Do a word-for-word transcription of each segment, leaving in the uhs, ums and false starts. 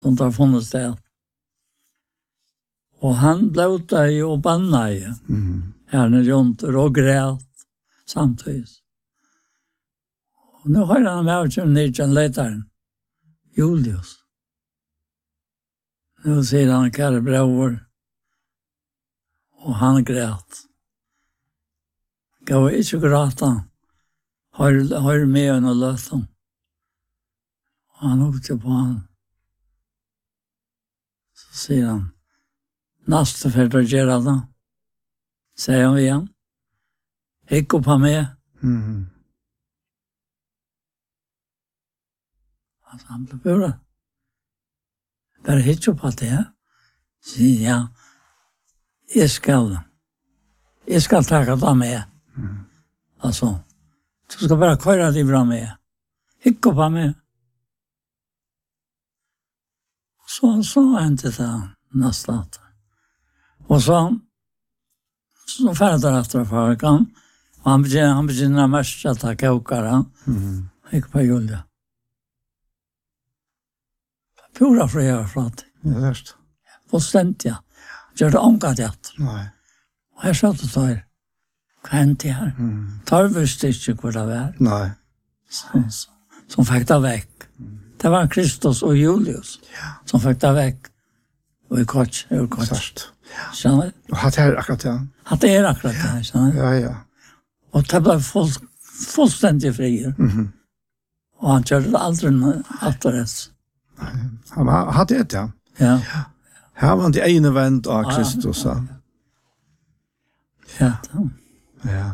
som tar funnits det. Och han blev där och bannade. Mm. Här runt och grät samtidigt. Och nu har han med sig nyrkjön lätaren. Julius. Nu säger han kära bror. Och han grät. Gav inte gråta. Har, har med en och löt honom. Och han åkte på honom. Så säger han. Nästa för att göra det. Säger han igen. Hick upp han med. Mm. Alltså han blev bra. Bara hick upp att det. Säger ja. Jag ska. Jag ska ta det med. Mm. Alltså. Du ska bara köra dig bra med. Hick upp han med. Så, så är inte det nästa. Och så så färdar efter farkan. Och han begynner, han begynner mest att ta kåkare. Mm. Gick på Julia. Pura för jag för att. Ja, värst. Fullständigt, ja. Gör det omgat det. Nej. Och jag sa till tar. Vad hände här? Mm. Tar visste inte vad det var. Nej. Så, så, som fick det väck. Mm. Det var Kristus och Julius. Ja. Som fick det väck. Och i kort, i kort. Värst. Ja. Känner Och hatt här akkurat, ja. Att det är akkurat det här, känner Ja, ja. Och det blev full, fullständigt fri. Mhm. Och han körde aldrig efterrätt. Han hade det, ja. Ja. Här var han till ene vänd av Kristus, ja. Ja. Ja.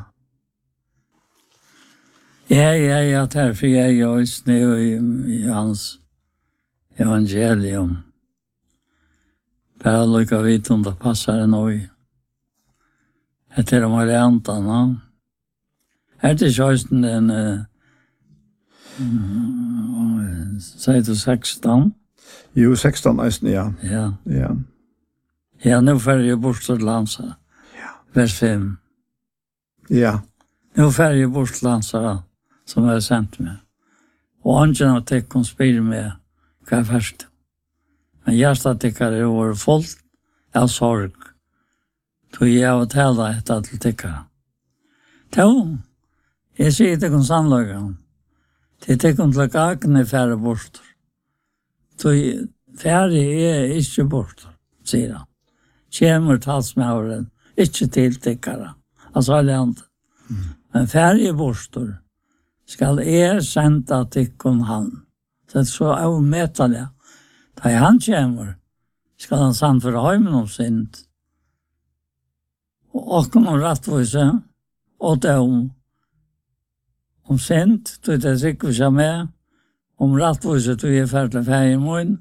Ja, ja, ja, därför är jag just nu i, i hans evangelium. Bara lycka vita om det passar en oj. Det är de här antarna. Här till kjösten den uh, säg du sexton. Jo, sexton eisen, ja. Ja. Ja. Ja, nu får jag bort till lansa. Ja. Vers fem. Ja. Nu får jag bort till lansa som jag har sänt med. Och angen av tecken spyr med hva er først. Men hjärtat tycker var fullt av sorg. Tog jag att tala detta till tyckare. Då, jag säger till sannlagen. Det tycker till gagne färre bort. Tog färre är inte bort, säger han. Kjemur talsmauren, inte till tyckare. Alltså alla andra. Mm. Men färre bort skal er senda tykkon han. Så det er så avmätaliga. Da han kommer, skal han sannføre heimen om synd. Og åkken om rattvise, og det om, om synd, du er det sikkert ikke med, om rattvise, du er ferdig ferdig mun,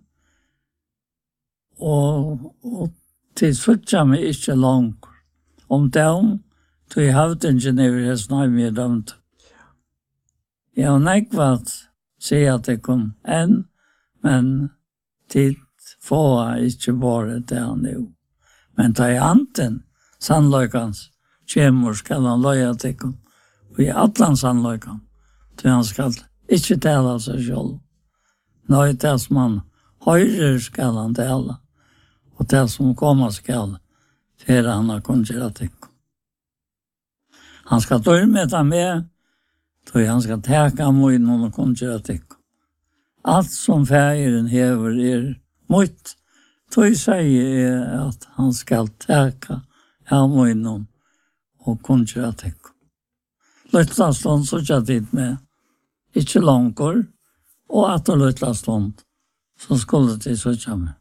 og, og til suttja meg ikke langt. Om det om, du er havdingen i det snøy mye dømt. Jeg har nekvat sier at det kom en, men tid få er ikke bare det han er. Men da i anten, sannløkans, kjemur skal han løye at det kom. Og i atlan sannløkan, til han skal ikke tale seg selv. Nå det som han høyrer skal han tale, og det som kommer skal, før han har kunnet gjøre det kom. Han skal dørmeta med, så han skal teka mot noen og kunne gjøre det. Alt som feiren hever er mot, så sier jeg at han skal teka mot noen og kunne gjøre det. Løtla stund så ikke tid med, ikke langkår, og at det løtla stund, så skulle det så ikke med.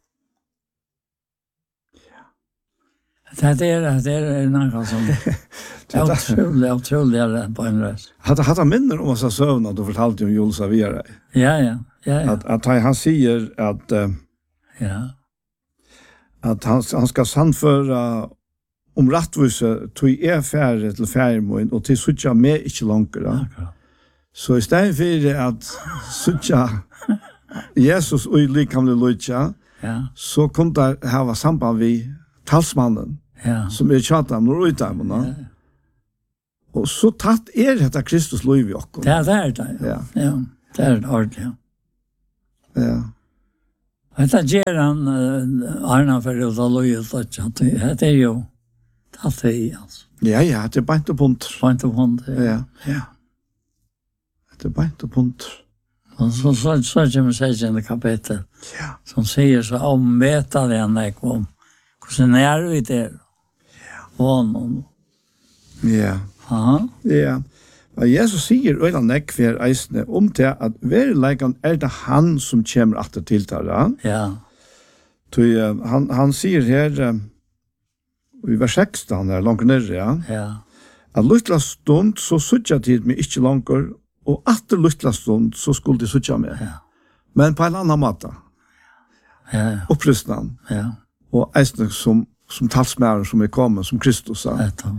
Det er det er noe som er utrolig, utrolig på en røst. Hadde han minner om oss av søvn at du fortalte om Jules Avira? Ja, ja. ja, ja. At, at han sier at, uh, ja. at han, han skal sannføre om rattvise tog er færre til færremåen og til suttja med ikke langere. Okay. Så i stedet for at suttja Jesus og likamlig lutja, ja. så kunne det ha samband vi talsmannen, ja. som er tjata om noe utdømmene. Ja. Og så tatt er dette Kristus lov i oss. Det er det, ja. Ja. Ja. Det er det ordentlig, ja. Ja. Detta ger han Arna för att ha lojalt att det är ju att det är alltså. Ja, ja, det är bara inte punt. Bara inte punt, ja. Ja. Det är bara inte punt. Och så så så kommer sextonde kapitel. Ja. Som säger så om mäta det han kom. Hur när vi där. Ja. Och ja. Ja. Ja. Og Jesus sier øyla nekk for eisne om til at verileikan er det han som kommer atter til der. Ja. Så, uh, han, han sier her uh, i vers sexton, er langt nere, ja. Ja. At luttla stund så suttja tid med ikkje langer, og atter luttla stund så skulle de suttja med. Ja. Men på en annan måte. Ja. Opprystnan. Ja. Og eisne som, som talsmæren som er kommet, som Kristus sa. Ja.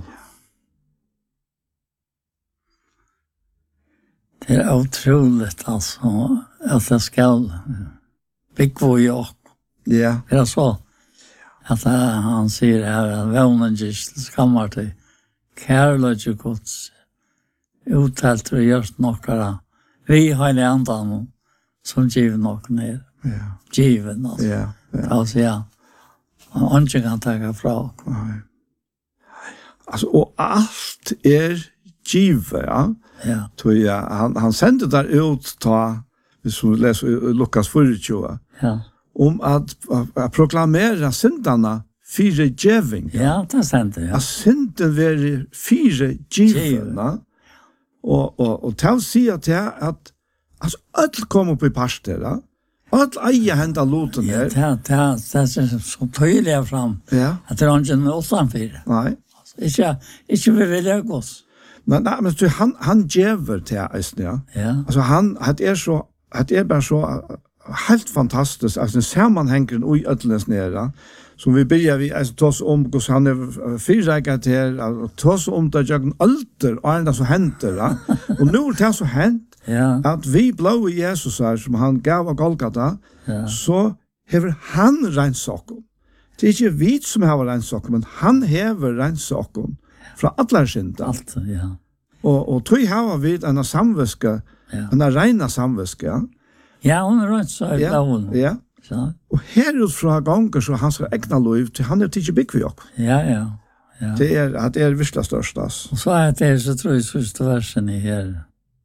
Det är otroligt alltså att det ska bygga i och. Ja. Det är så att han säger här att vånengist skammar till kärlek och gods uttalt och görs några. Vi har en andan som giver något ner. Ja. Given alltså. Ja. Ja. Alltså ja. Och inte kan ta fra. Nej. Alltså och allt är givet, ja. Ja. Så ja, han han sände där ut ta vi så läser Lukas fyrtio. Ja. Om att, att, att proklamera syndarna fyra geving. Ja, det sände ja. Att synden var fyra givna. Och och och tal säga till att alltså allt kommer på pastor, ja. Allt eja hända låten Ja, där. det det det är så tydligt fram. Ja. Att det är inte någon fyra. Nej. Ikke, ikke vi vilja gås. Men nej, men så han han gever till oss, ja. Ja. Alltså han hade är så hade är bara så helt fantastiskt alltså sammanhängen och i ödlens nära som vi börjar vi alltså tas om hur han är fyrräkat här tas om det jag alter och ända så händer ja och nu det så hänt ja. att vi blå Jesus här som han gav av Golgata ja. så hever han rensakon. Det är inte vi som har rensakon men han hever rensakon från alla synda. Allt, ja. Och och tror har vi en samviska ja. en reina samviska. Ja, hon är rätt så ja. Ja. Så. Och här ut från gånger så han ska ägna liv till han är inte big för jag. Ja, ja. Ja. Det är att det är vissla störst. Och så är det så tror jag första versen i här.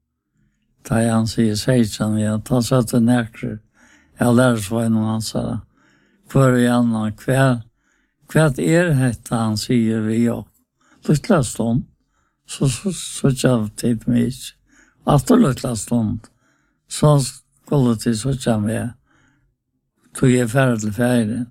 Ta han säger sejsan ja, ta så att det näker. Jag lär så en han sa. För i annan kväll. Kväll är det han säger vi jag. Lilla stund. Så så så jag tid mig. Efter lilla stund. Så skulle det så jag med. Tog jag färd till färden.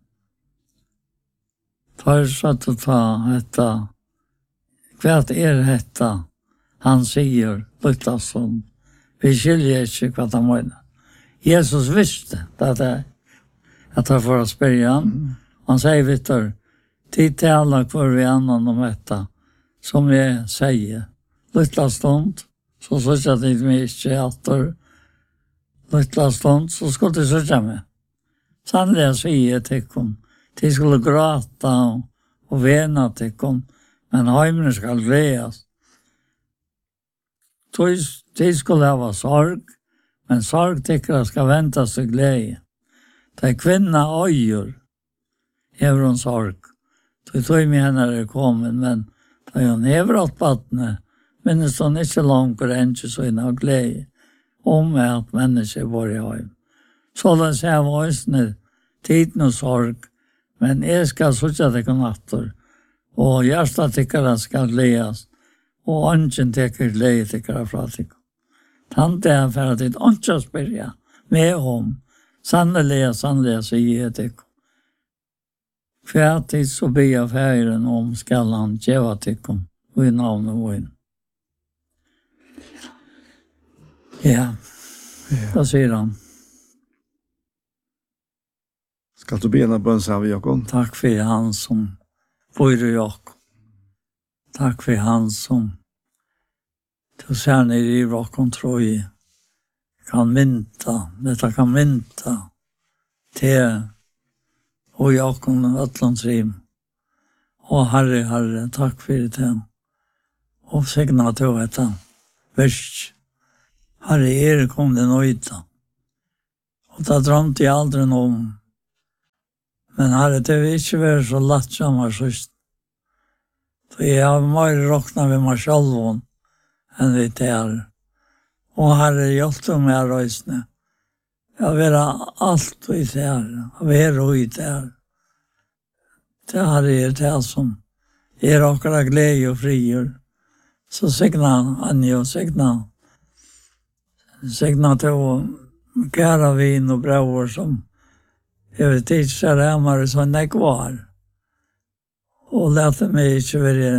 Tar så att ta detta. Kvärt är detta. Han säger lilla stund. Vi skiljer inte vad han menar. Jesus visste att det att han får spela han. Han säger Victor. Titta alla kvar vi annan om detta. Som jag säger. Lilla stund. Så så jag det mig inte efter. Lilla stund så skulle det söka med. Sannligen säger jag till dem. De skulle gråta och, och vena till dem. Men hemmen ska glädjas. De skulle ha sorg. Men sorg tycker jag ska vänta sig glädje. Det är kvinna öjor. Hever hon sorg. Det tror jag med henne är kommit. Men det är hon hever åt vattnet. Men det är inte långt och inte så innan glädje. Om att människor börjar hem. Så det säger våsne. Tiden och sorg. Men jag ska sutja det konnatter. Och hjärsta tycker ska glädjas. Och anken tycker glädje tycker fra tycker. Tante är för att det inte att spela med om. Sannolikt, sannolikt säger jag tycker. Färdigt så ber jag färgen om skall han geva tycker. Och i namn och in. Ja. Vad säger han? Ska du be en bön av Jakob? Tack för han som bor i Jakob. Tack för han som du ser ner i rocken tror jag kan mynta. Detta kan mynta till och Jakob och Atlantsrim. Och Herre, Herre, tack för det. Och segna till detta. Värst. Herre, er kom det nöjda. Och det drömte jag aldrig om Men herre, det vil ikke være så lett som jeg synes. For jeg har mer råknet ved meg selv enn vi der. Og herre, hjelpte meg røysene. Jeg vil ha alt vi der. Jeg vil ha ut der. Det herre er det som er akkurat glede og frigjør. Så signa Anja og signa. Signa til kære vin og brøver som jeg vet ikke så er det som jeg var. Og lette meg ikke være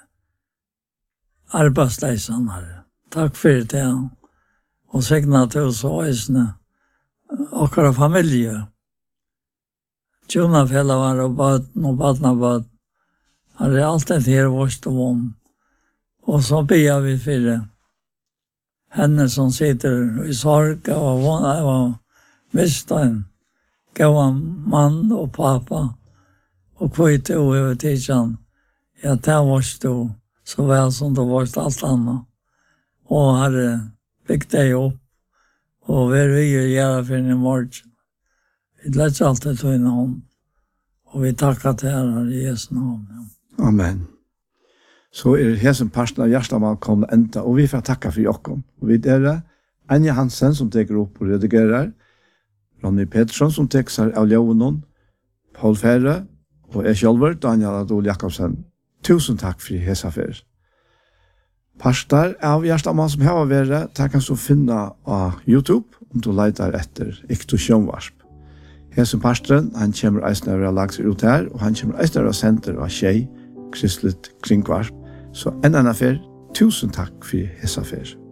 arbeidsleisende. Takk for det. Og signa til oss og øsene. Akkurat familie. Tjonafella var og baden og baden og baden. Det er alltid her vårt om. Og så ber vi for henne som sitter i sorg og og mistet en gav mann og pappa og kvite og over tidsen. Ja, det var du så vel som det var alt annet. Og hadde bygd deg opp og vi vil gjøre for en morgen. Vi lette alltid til en hånd. Og vi takker til her i Jesu navn. Ja. Amen. Så er hesen parten av Gjerstamal kommet enda, og vi får takke for jokken. Og vi er det Anja Hansen som teker opp og redigerer, Ronny Pettersson som teker seg av Ljøvnen, Paul Ferre, og jeg selv, Daniel Adol Jakobsen. Tusen takk for hesa fer. Pastor av Gjerstamal som har vært, det kan du finne av YouTube, om du leter etter Ikto Sjønvarsp. Hesen pastoren, han kommer eisne av lagt seg ut her, og han kommer eisne av senter av Tjei, kristelig kringvarsp. Så en annen fer, tusen takk for hesa fer.